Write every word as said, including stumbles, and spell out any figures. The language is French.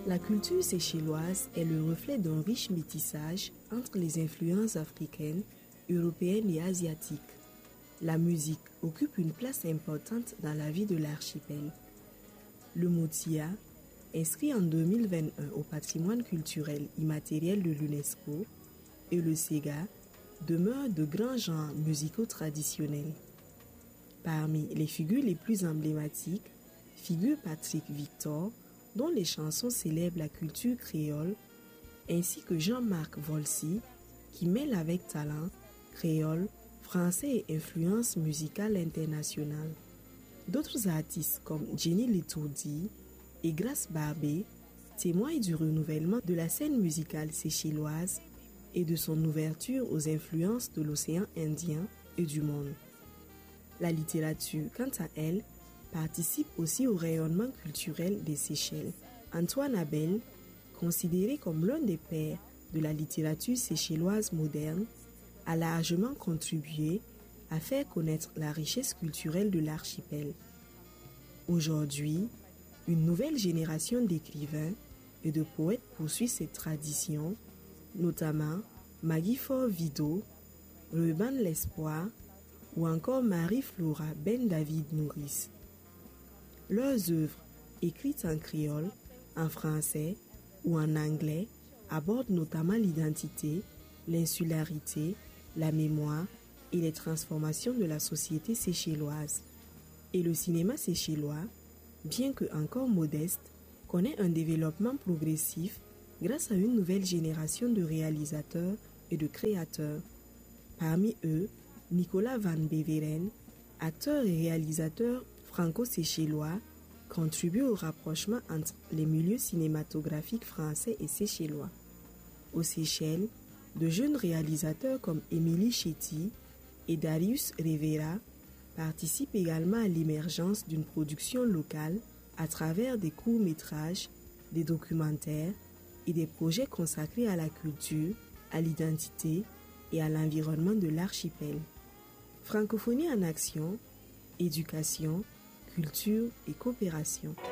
La culture séchelloise est le reflet d'un riche métissage entre les influences africaines, européennes et asiatiques. La musique occupe une place importante dans la vie de l'archipel. Le motia, inscrit en deux mille vingt-et un au patrimoine culturel immatériel de l'UNESCO, et le sega demeurent de grands genres musicaux traditionnels. Parmi les figures les plus emblématiques figure Patrick Victor, dont les chansons célèbrent la culture créole, ainsi que Jean-Marc Volsi, qui mêle avec talent créole, français et influence musicale internationale. D'autres artistes comme Jenny Letourdi et Grace Barbé témoignent du renouvellement de la scène musicale séchelloise et de son ouverture aux influences de l'océan Indien et du monde. La littérature, quant à elle, participe aussi au rayonnement culturel des Seychelles. Antoine Abel, considéré comme l'un des pères de la littérature séchelloise moderne, a largement contribué à faire connaître la richesse culturelle de l'archipel. Aujourd'hui, une nouvelle génération d'écrivains et de poètes poursuit cette tradition, notamment Maggie Faure-Vido, Reuben L'Espoir ou encore Marie-Flora Ben David Nourrice. Leurs œuvres, écrites en créole, en français ou en anglais, abordent notamment l'identité, l'insularité, la mémoire et les transformations de la société séchelloise. Et le cinéma séchellois, bien que encore modeste, connaît un développement progressif grâce à une nouvelle génération de réalisateurs et de créateurs. Parmi eux, Nicolas Van Beveren, acteur et réalisateur franco-séchellois, contribue au rapprochement entre les milieux cinématographiques français et séchellois. Aux Seychelles, de jeunes réalisateurs comme Émilie Chetty et Darius Rivera participent également à l'émergence d'une production locale à travers des courts-métrages, des documentaires et des projets consacrés à la culture, à l'identité et à l'environnement de l'archipel. Francophonie en action, éducation, culture et coopération.